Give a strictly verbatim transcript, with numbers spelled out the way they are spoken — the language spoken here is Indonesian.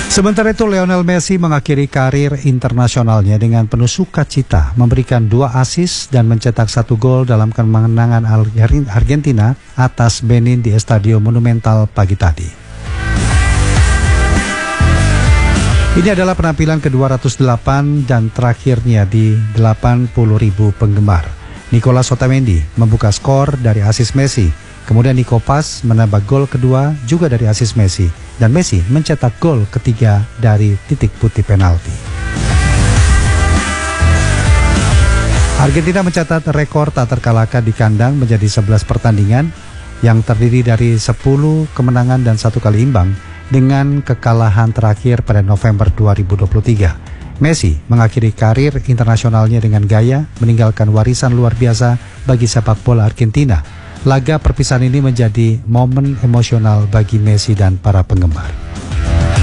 Sementara itu, Lionel Messi mengakhiri karir internasionalnya dengan penuh sukacita, memberikan dua assist dan mencetak satu gol dalam kemenangan Argentina atas Benin di Estadio Monumental pagi tadi. Ini adalah penampilan ke dua ratus delapan dan terakhirnya di delapan puluh ribu penggemar. Nicolas Otamendi membuka skor dari assist Messi. Kemudian Nico Paz menambah gol kedua juga dari assist Messi. Dan Messi mencetak gol ketiga dari titik putih penalti. Argentina mencatat rekor tak terkalahkan di kandang menjadi sebelas pertandingan yang terdiri dari sepuluh kemenangan dan satu kali imbang dengan kekalahan terakhir pada November dua ribu dua puluh tiga. Messi mengakhiri karir internasionalnya dengan gaya, meninggalkan warisan luar biasa bagi sepak bola Argentina. Laga perpisahan ini menjadi momen emosional bagi Messi dan para penggemar.